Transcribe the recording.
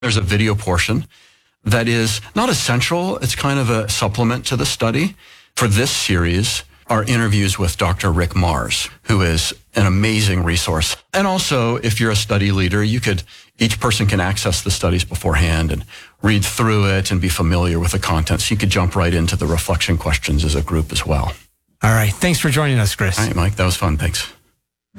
There's a video portion that is not essential. It's kind of a supplement to the study. For this series, our interviews with Dr. Rick Mars, who is an amazing resource. And also, if you're a study leader, each person can access the studies beforehand and read through it and be familiar with the content. So you could jump right into the reflection questions as a group as well. All right. Thanks for joining us, Chris. All right, Mike. That was fun. Thanks.